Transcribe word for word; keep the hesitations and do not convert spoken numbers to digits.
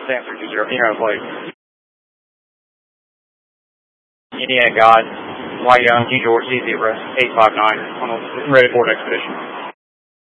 Sam three two zero, can you have a plate? Indiana God, White Young, G George, C zebra, eight five nine, on the ready for expedition.